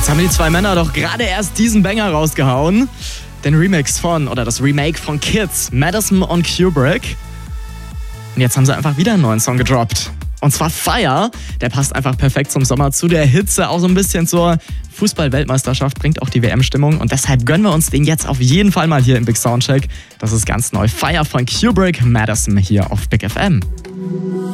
Jetzt haben die zwei Männer doch gerade erst diesen Banger rausgehauen. Den das Remake von Kids, Madison und Kubrick. Und jetzt haben sie einfach wieder einen neuen Song gedroppt. Und zwar Fire. Der passt einfach perfekt zum Sommer, zu der Hitze, auch so ein bisschen zur Fußball-Weltmeisterschaft, bringt auch die WM-Stimmung. Und deshalb gönnen wir uns den jetzt auf jeden Fall mal hier im Big Soundcheck. Das ist ganz neu. Fire von Kubrick, Madison hier auf Big FM.